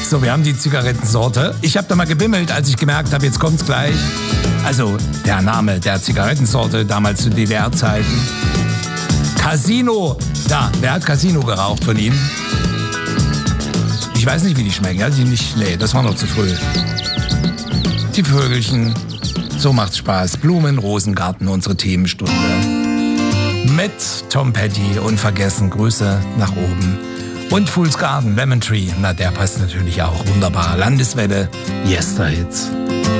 So, wir haben die Zigarettensorte. Ich habe da mal gebimmelt, als ich gemerkt habe, jetzt kommt's gleich. Also der Name der Zigarettensorte, damals zu DDR-Zeiten. Casino. Ja, wer hat Casino geraucht von Ihnen? Ich weiß nicht, wie die schmecken. Ja, die nicht. Nee, das war noch zu früh. Die Vögelchen. So macht's Spaß. Blumen, Rosengarten, unsere Themenstunde. Mit Tom Petty, unvergessen. Grüße nach oben. Und Fool's Garden, Lemon Tree. Na, der passt natürlich auch wunderbar. Landeswelle, Yester Hits.